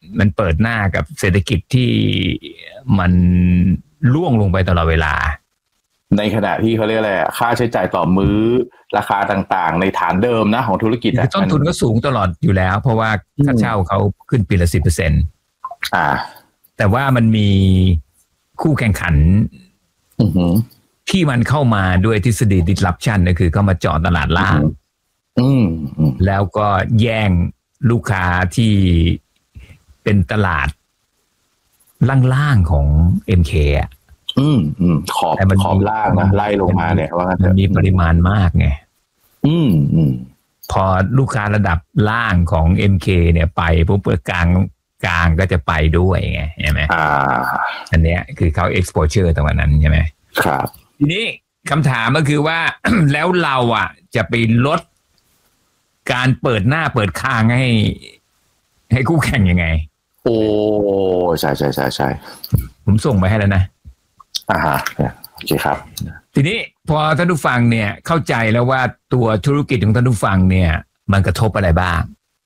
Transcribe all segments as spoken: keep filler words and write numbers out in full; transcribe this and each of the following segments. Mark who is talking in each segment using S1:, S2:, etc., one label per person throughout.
S1: มันเปิดหน้ากับเศรษฐกิจที่มันล่วงลงไปตลอดเวลา
S2: ในขณะที่เขาเรียกอะไรค่าใช้จ่ายต่อมื้อราคาต่างๆในฐานเดิมนะของธุรกิจ
S1: ต้นทุนก็สูงตลอดอยู่แล้วเพราะว่าค่าเช่าเขาขึ้นปีละสิบเปอร์เซ็นต์
S2: อ่า
S1: แต่ว่ามันมีคู่แข่งขันที่มันเข้ามาด้วยทฤษฎี disruption ก็คือเข้ามาเจาะตลาดล่างแล้วก็แย่งลูกค้าที่เป็นตลาดล่างๆของ เอ็ม เค อ่ะ
S2: อืมอืมขอบขอบล่างนะไล่ลงมาเนี่ยว่า
S1: มันมีปริมาณมากไง
S2: อืมอืม
S1: พอลูกค้าระดับล่างของ เอ็ม เค เนี่ยไปปุ๊บกลางกลางก็จะไปด้วยไงใช่ไหม
S2: อ่า
S1: อันเนี้ยคือเขา exposure ตรงนั้นใช่ไหม
S2: ครับ
S1: ทีนี้คำถามก็คือว่า แล้วเราอ่ะจะไปลดการเปิดหน้าเปิดคางให้ให้คู่แข่งยังไง
S2: โอ้ใช่ใช่ใช่ใช่
S1: ผมส่งไปให้แล้วนะ
S2: อ่าฮะโอเคครับ
S1: ทีนี้พอท่านผู้ฟังเนี่ยเข้าใจแล้วว่าตัวธุรกิจของท่านผู้ฟังเนี่ยมันกระทบอะไรบ้าง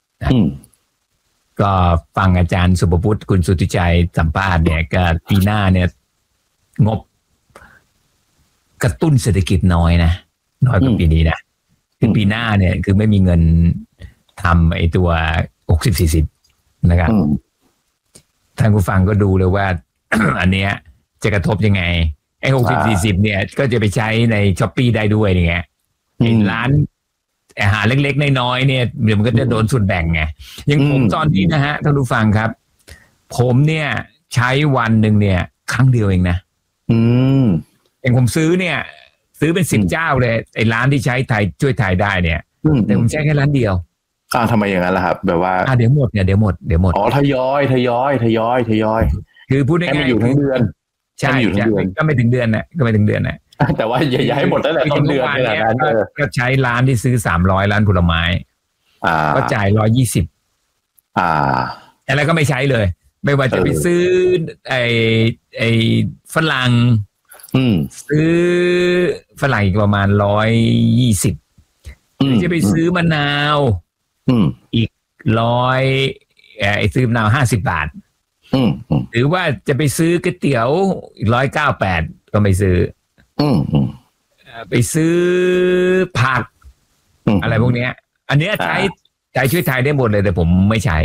S1: ก็ฟังอาจารย์สุภพุทธคุณสุทธิชัยสัมภาษณ์เนี่ยก็ปีหน้าเนี่ยงบกระตุ้นเศรษฐกิจน้อยนะน้อยกว่าปีนี้นะคือปีหน้าเนี่ยคือไม่มีเงินทำไอ้ตัวหกสิบสี่สิบนะครับท่านผู้ฟังก็ดูเลยว่า อันเนี้ยจะกระทบยังไงไอ้หกสิบสี่สิบเนี่ยก็จะไปใช้ใน Shopee ได้ด้วยนี่ไงร้านอาหารเล็กๆน้อยๆเนี่ยเดี๋ยวมันก็จะโดนส่วนแบ่งไงอย่างผมตอนนี้นะฮะท่านผู้ฟังครับผมเนี่ยใช้วันหนึ่งเนี่ยครั้งเดียวเองนะ
S2: อืม
S1: อย่างผมซื้อเนี่ยซื้อเป็นสิบเจ้าเลยไอ้ร้านที่ใช้ไทยช่วยไทยได้เนี่ยแต่ผมใช้แค่ร้านเดียว
S2: อ่าทำไมอย่างนั้นล่ะครับแบบว่า
S1: อ่าเดี๋ยวหมดเนี่ยเดี๋ยวหมดเดี๋ยวหมด
S2: อ๋อทยอยทยอยทยอยทยอย
S1: คือพูดง่ายๆ
S2: ให้มันอยู่ทั้งเดือน
S1: ใช่ก็ไม่ถึงเดือนนะก็ไม่ถึงเดือนนะ
S2: แต่ว่าอย่าให้หมดตั้งแต่ต้นเดือนนี่แหละ
S1: ก็ใช้ร้านที่ซื้อสามร้อยร้านผลไม้ก็จ่ายร้อยยี่สิบ
S2: อ่า
S1: อะไรก็ไม่ใช้เลยไม่ว่าจะไปซื้อไอ้ไอ้ฝรั่งซื้อฝรั่งอีกประมาณร้อยยี่สิบจะไปซื้อมะนาวอีกร้อยไอ้ซื้อมะนาวห้าสิบบาทหรือว่าจะไปซื้อก๋วยเตี๋ยวอีกร้อยเก้าแปดก็ไม่ซื้อไปซื้อผักอะไรพวกนี้อันนี้ใช้ใช้ช่วยไทยได้หมดเลยแต่ผมไม่ใช้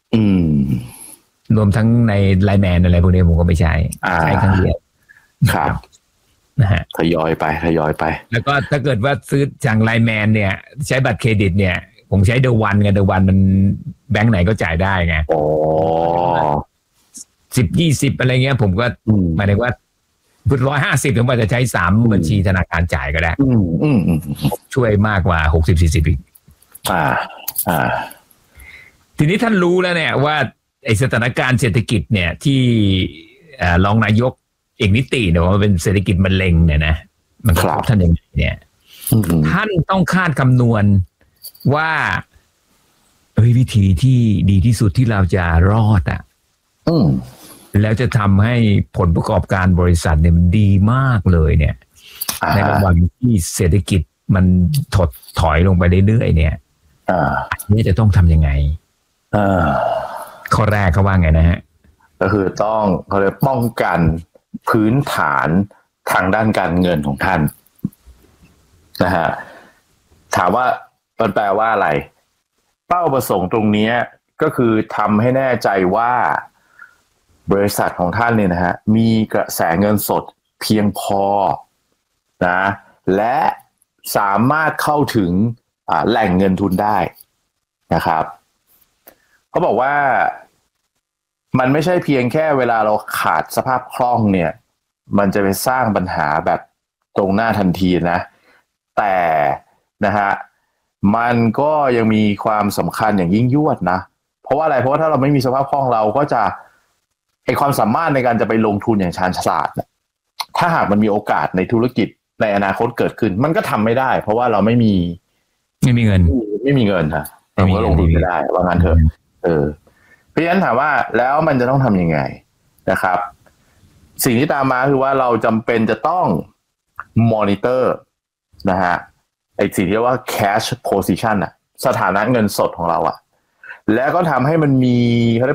S1: รวมทั้งในไลน์แมนอะไรพวกนี้ผมก็ไม่ใช้ใช้ครั้งเดียว
S2: ครับ
S1: นะฮะ
S2: ทยอยไปทยอยไป
S1: แล้วก็ถ้าเกิดว่าซื้อจากไลน์แมนเนี่ยใช้บัตรเครดิตเนี่ยผมใช้เดอะวันไงเดอะวันมันแบงค์ไหนก็จ่ายได้ไง
S2: อ๋อ
S1: สิบยี่สิบอะไรเงี้ยผมก็หมายถึงว่าพุทร้อยห้าสิบผมอาจจะใช้สามบัญชีธนาคารจ่ายก็ได้ช่วยมากกว่าหกสิบสี่สิบอีก
S2: อ่าอ่า
S1: ทีนี้ท่านรู้แล้วเนี่ยว่าไอ้สถานการณ์เศรษฐกิจเนี่ยที่รองนายกเอกนิติเนี่ยว่าเป็นเศรษฐกิจมะเร็งเนี่ยนะมันกระทบท่านยังไงเนี่ยท่านต้องคาดคำนวณว่าเอ้ยวิธีที่ดีที่สุดที่เราจะรอดอ่ะแล้วจะทำให้ผลประกอบการบริษัทเนี่ยมันดีมากเลยเนี่ยในระหว่างที่เศรษฐกิจมันถดถอยลงไปเรื่อยๆเนี่ยอันนี้จะต้องทำยังไงข้อแรกเขาว่าไงนะฮะ
S2: ก็คือต้องเขาเรียกป้องกันพื้นฐานทางด้านการเงินของท่านนะฮะถามว่ามันแปลว่าอะไรเป้าประสงค์ตรงนี้ก็คือทำให้แน่ใจว่าบริษัทของท่านเนี่ยนะฮะมีกระแสเงินสดเพียงพอนะและสามารถเข้าถึงแหล่งเงินทุนได้นะครับเขาบอกว่ามันไม่ใช่เพียงแค่เวลาเราขาดสภาพคล่องเนี่ยมันจะไปสร้างปัญหาแบบตรงหน้าทันทีนะแต่นะฮะมันก็ยังมีความสำคัญอย่างยิ่งยวดนะเพราะว่าอะไรเพราะว่าถ้าเราไม่มีสภาพคล่องเราก็จะไอความสามารถในการจะไปลงทุนอย่างชาญฉลาดถ้าหากมันมีโอกาสในธุรกิจในอนาคตเกิดขึ้นมันก็ทำไม่ได้เพราะว่าเราไม่มี
S1: ไม่มีเงิน
S2: ไม่มีเงินฮะเราก็ลงทุนไม่ได้ว่างั้นเถอะเออเพราะฉะนั้นถามว่าแล้วมันจะต้องทำยังไงนะครับสิ่งที่ตามมาคือว่าเราจำเป็นจะต้องมอนิเตอร์นะฮะไอ้สิ่งที่เรียกว่า cash position อะสถานะเงินสดของเราอะแล้วก็ทำให้มันมีเขาเรียก